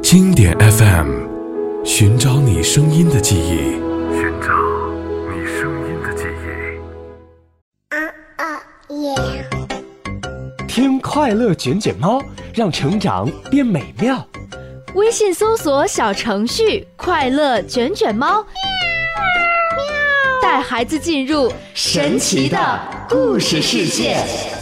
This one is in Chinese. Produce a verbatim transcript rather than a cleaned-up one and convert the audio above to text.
经典 F M， 寻找你声音的记忆，寻找你声音的记忆。 啊啊耶！ 听快乐卷卷猫，让成长变美妙。 微信搜索小程序“快乐卷卷猫”，带孩子进入神奇的故事世界。